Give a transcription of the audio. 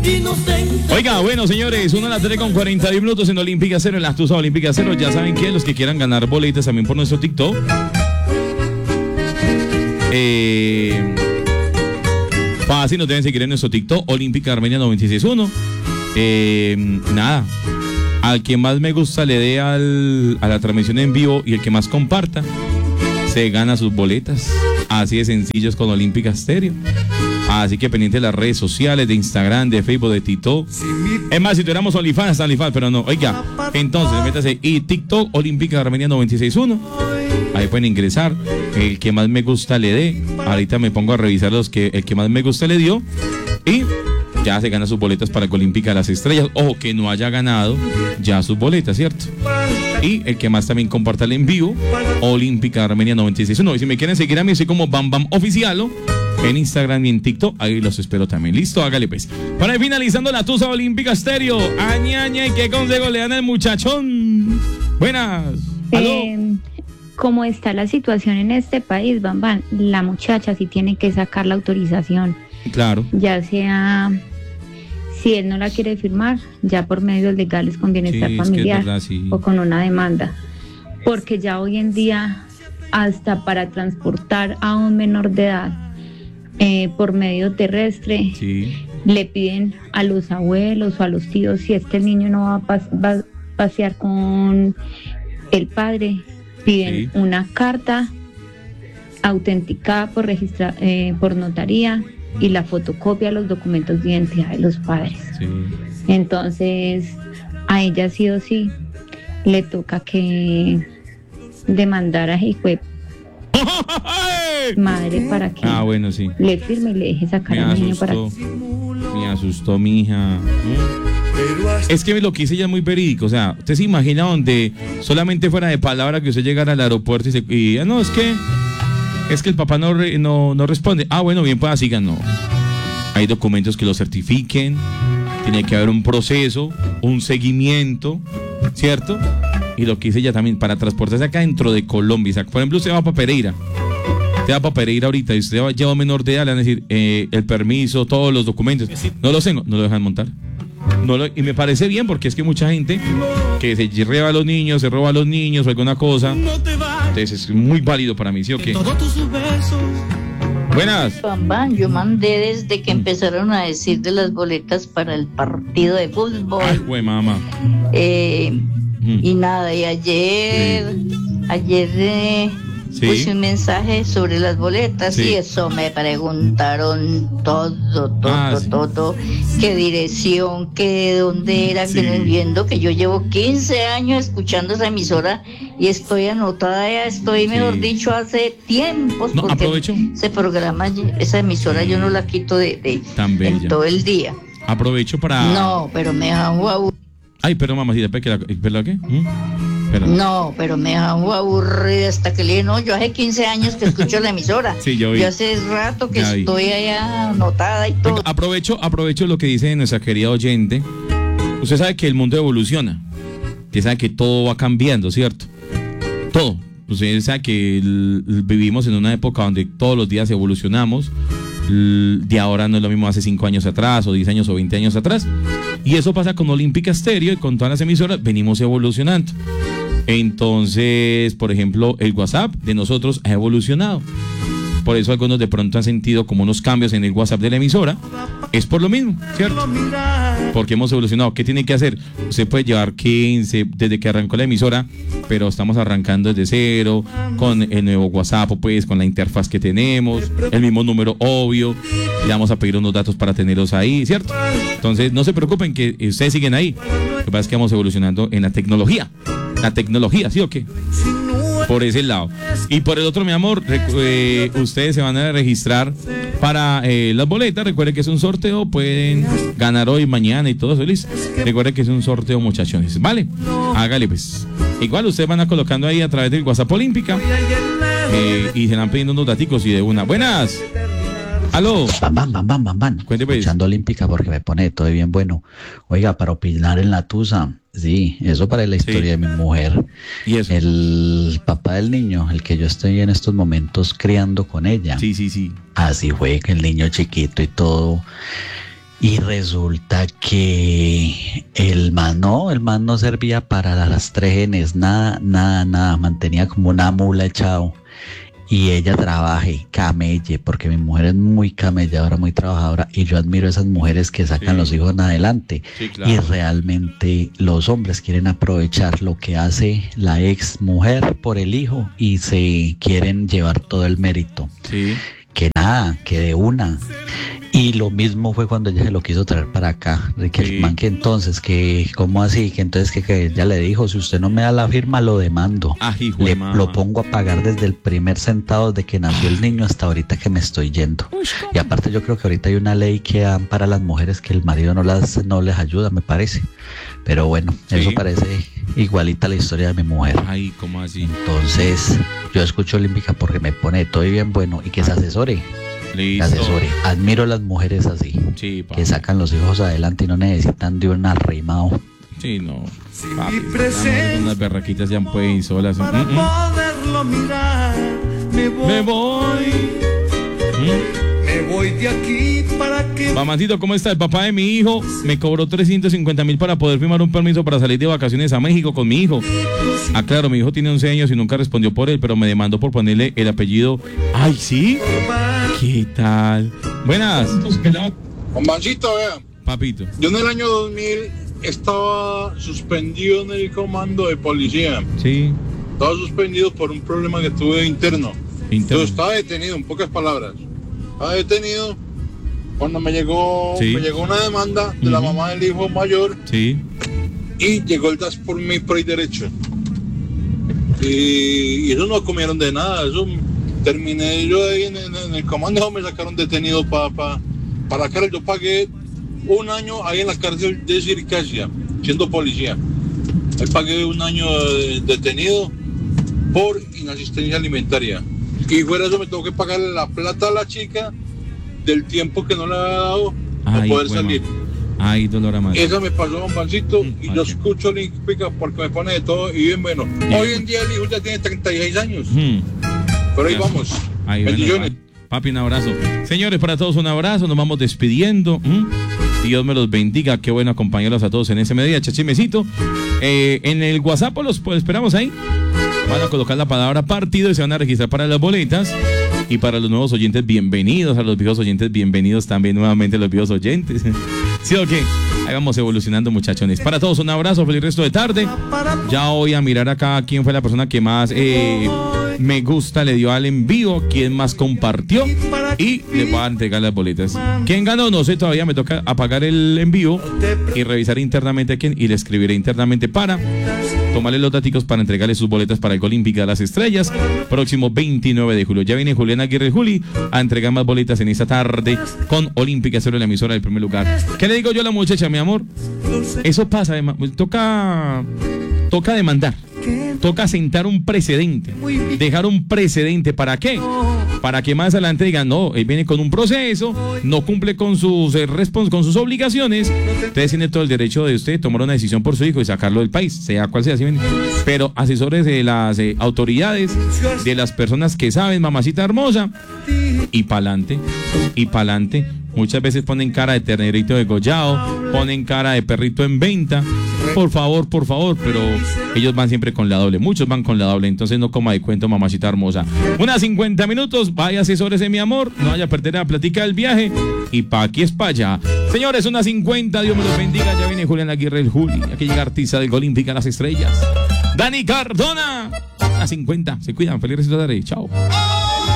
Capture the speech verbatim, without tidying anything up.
Oiga, bueno, señores, una de la tarde con cuarenta y uno minutos en Olímpica Cero, en la Tusa Olímpica Cero. Ya saben que los que quieran ganar boletas también por nuestro TikTok. Eh, fácil, nos deben seguir en nuestro TikTok, Olímpica Armenia noventa y seis punto uno. Eh, nada, al que más me gusta le dé al, a la transmisión en vivo y el que más comparta se gana sus boletas. Así de sencillos con Olímpica Stereo. Así que pendiente de las redes sociales, de Instagram, de Facebook, de TikTok. Es más, si tuviéramos OnlyFans, OnlyFans, pero no. Oiga, entonces, métase y TikTok, Olímpica Armenia noventa y seis punto uno. Ahí pueden ingresar. El que más me gusta le dé. Ahorita me pongo a revisar los que el que más me gusta le dio. Y ya se gana sus boletas para que Olímpica de las Estrellas. Ojo, que no haya ganado ya sus boletas, ¿cierto? Y el que más también comparta el en vivo, Olímpica Armenia noventa y seis punto uno. Y si me quieren seguir a mí, soy como Bam Bam Oficial, en Instagram y en TikTok, ahí los espero también. Listo, hágale pues. Para ir finalizando la Tusa Olímpica Stereo. Añaña, ¿y qué consejo le dan al muchachón? Buenas. ¿Aló? Eh, como está la situación en este país, Bam Bam, la muchacha sí tiene que sacar la autorización. Claro. Ya sea, si él no la quiere firmar, ya por medios legales con bienestar sí, familiar, es que es verdad, sí. o con una demanda. Porque ya hoy en día, hasta para transportar a un menor de edad, Eh, por medio terrestre, sí. le piden a los abuelos o a los tíos, si es que el niño no va a, pas- va a pasear con el padre, piden Sí. una carta autenticada por registra- eh, por notaría y la fotocopia de los documentos de identidad de los padres. Sí. Entonces, a ella sí o sí le toca que demandar a Hijuep madre para que Ah, bueno, sí. le firme y le deje sacar Me al niño para asustó. que... Me asustó mi hija. Es que lo que hice ya es muy verídico. O sea, usted se imagina donde solamente fuera de palabra que usted llegara al aeropuerto y se y, ah, no, es que es que el papá no, re, no, no responde. Ah, bueno, bien, pues sigan. No. Hay documentos que lo certifiquen. Tiene que haber un proceso, un seguimiento, ¿cierto? Y lo que hice ya también para transportarse acá dentro de Colombia. O sea, por ejemplo, usted va para Pereira. Usted va para Pereira ahorita y usted va, lleva un menor de edad, le van a decir eh, el permiso, todos los documentos. No los tengo, no lo dejan montar. No lo, y me parece bien porque es que mucha gente que se roba a los niños, se roba a los niños o alguna cosa. Entonces es muy válido para mí, ¿sí o qué? Buenas. Bam Bam, yo mandé desde que empezaron a decir de las boletas para el partido de fútbol. Ay, güey, mamá. Eh, Mm. y nada, y ayer, ayer eh, Sí. puse un mensaje sobre las boletas Sí. y eso me preguntaron todo, todo, Ah, sí. todo, qué dirección, qué dónde era, Sí. que viendo que yo llevo quince años escuchando esa emisora y estoy anotada, ya estoy, mejor Sí. dicho, hace tiempos, No, porque aprovecho. ese programa, esa emisora yo no la quito de, de Tan bella. en todo el día. Aprovecho para. No, pero me dejan aburrida. Ay, perdón, mamacita, espera, que la- espera, ¿qué? ¿Mm? Perdón. No, pero me dejan aburrida hasta que le dije, no, yo hace quince años que escucho la emisora. Sí, yo vi. hace rato que Ya vi. estoy allá anotada y todo. Venga, aprovecho, aprovecho lo que dice nuestra querida oyente. Usted sabe que el mundo evoluciona. Usted sabe que todo va cambiando, ¿cierto? Todo. Usted sabe que el- el- vivimos en una época donde todos los días evolucionamos. L- De ahora no es lo mismo hace cinco años atrás, o diez años, o veinte años atrás. Y eso pasa con Olímpica Stereo y con todas las emisoras. Venimos evolucionando. Entonces, por ejemplo, el WhatsApp de nosotros ha evolucionado. Por eso algunos de pronto han sentido como unos cambios en el WhatsApp de la emisora. Es por lo mismo, ¿cierto? Porque hemos evolucionado. ¿Qué tiene que hacer? Usted puede llevar quince desde que arrancó la emisora, pero estamos arrancando desde cero, con el nuevo WhatsApp, pues, con la interfaz que tenemos, el mismo número obvio. Le vamos a pedir unos datos para tenerlos ahí, ¿cierto? Entonces, no se preocupen que ustedes siguen ahí. Lo que pasa es que vamos evolucionando en la tecnología. La tecnología, ¿sí o qué? Por ese lado. Y por el otro, mi amor, recu- eh, ustedes se van a registrar para eh, las boletas. Recuerden que es un sorteo, pueden ganar hoy, mañana y todo eso, listo. Recuerden que es un sorteo, muchachones, ¿vale? Hágale pues. Igual ustedes van a colocando ahí a través del WhatsApp Olímpica eh, y se van pidiendo unos daticos y de una. Buenas. Aló. Bam, bam, bam, bam, bam, bam. Cuente, pues. Escuchando Olímpica porque me pone todo bien bueno. Oiga, para opinar en la Tusa, sí, eso para la historia Sí. de mi mujer. Y eso. El papá del niño, el que yo estoy en estos momentos criando con ella. Sí, sí, sí. Así fue que el niño chiquito y todo. Y resulta que el man no, el man no servía para las tres genes, nada, nada, nada, mantenía como una mula echado. Y ella trabaje, camelle, porque mi mujer es muy camelladora, muy trabajadora, y yo admiro a esas mujeres que sacan Sí. los hijos en adelante. Sí, claro. Y realmente los hombres quieren aprovechar lo que hace la ex mujer por el hijo y se quieren llevar todo el mérito. Sí. Que nada, que de una. Y lo mismo fue cuando ella se lo quiso traer para acá. De que Sí. el man que entonces, que, ¿cómo así? Que entonces que, que ella le dijo, si usted no me da la firma, lo demando. Ah, hijo de Le, mamá. lo pongo a pagar desde el primer centavo desde que nació el niño hasta ahorita que me estoy yendo. Y aparte yo creo que ahorita hay una ley que dan para las mujeres que el marido no las no les ayuda, me parece. Pero bueno, Sí. eso parece igualita a la historia de mi mujer. Ay, ¿cómo así? Entonces, yo escucho Olímpica porque me pone todo bien bueno y que se asesore. Que Listo. asesore. Admiro a las mujeres así, Sí, pa. que sacan los hijos adelante y no necesitan de un arrimado. Sí, no. Papi, las unas berraquitas ya pueden ir solas. Mm, mm. poderlo mirar, me voy, Me voy. Mm. me voy de aquí para que Mamacito, ¿cómo está? El papá de mi hijo me cobró trescientos cincuenta mil para poder firmar un permiso para salir de vacaciones a México con mi hijo. Ah, claro, mi hijo tiene once años y nunca respondió por él, pero me demandó por ponerle el apellido. Ay, ¿sí? ¿Qué tal? Buenas. Juancito, vea, Papito. yo en el año dos mil estaba suspendido en el comando de policía. Sí. Estaba suspendido por un problema que tuve interno. Interno. Yo estaba detenido, en pocas palabras. Estaba detenido cuando me llegó, Sí. me llegó una demanda de la Ujú. mamá del hijo mayor Sí. y llegó el D A S por mí por ahí derecho. Y, y eso no comieron de nada. Eso terminé yo ahí en, en- en el comando, me sacaron detenido para pa, pa la cárcel. Yo pagué un año ahí en la cárcel de Circasia, siendo policía. Ahí pagué un año de- detenido por inasistencia alimentaria. Y fuera de eso me tengo que pagar la plata a la chica del tiempo que no le había dado para Ay, poder güey, salir. Ay, dolor a madre. Esa me pasó, don Pancito, Mm, y vaya. yo escucho Olímpica porque me pone de todo y bien bueno. Bien. Hoy en día el hijo ya tiene treinta y seis años, Hmm. pero ahí Ya. vamos. Ahí, bueno, Bendiciones. pa- papi, un abrazo. Señores, para todos un abrazo, nos vamos despidiendo. ¿m? Dios me los bendiga, qué bueno acompañarlos a todos en ese mediodía, chachimecito. Eh, en el WhatsApp los pues, esperamos ahí. Van a colocar la palabra partido y se van a registrar para las boletas. Y para los nuevos oyentes, bienvenidos. A los viejos oyentes, bienvenidos también nuevamente los viejos oyentes. ¿Sí o qué? Ahí vamos evolucionando, muchachones. Para todos un abrazo, feliz resto de tarde. Ya voy a mirar acá quién fue la persona que más eh, me gusta le dio al envío, quién más compartió y le voy a entregar las boletas. ¿Quién ganó? No sé, todavía me toca apagar el envío y revisar internamente a quién y le escribiré internamente para tomarle los datos para entregarle sus boletas para el Olímpica de las Estrellas próximo veintinueve de julio. Ya viene Julián Aguirre Juli a entregar más boletas en esta tarde con Olímpica Cero en la emisora del primer lugar. ¿Qué le digo yo a la muchacha, mi amor? Eso pasa, además, toca toca demandar. Toca sentar un precedente, dejar un precedente. ¿Para qué? Para que más adelante digan, no, él viene con un proceso, no cumple con sus, eh, respons- con sus obligaciones, usted tiene todo el derecho de usted tomar una decisión por su hijo y sacarlo del país, sea cual sea. ¿Sí ven? Pero asesores de las eh, autoridades, de las personas que saben, mamacita hermosa, y pa'lante, y pa'lante. Muchas veces ponen cara de ternerito degollado, ponen cara de perrito en venta. Por favor, por favor, pero ellos van siempre con la doble. Muchos van con la doble, entonces no coma de cuento, mamacita hermosa. Unas cincuenta minutos, vaya asesores de mi amor, no vaya a perder la plática del viaje. Y pa' aquí es pa' allá. Señores, unas cincuenta, Dios me los bendiga. Ya viene Julián Aguirre, el Juli. Aquí llega artista del Olímpica Las Estrellas. Dani Cardona. A cincuenta, se cuidan, feliz resto de tarde. Chao.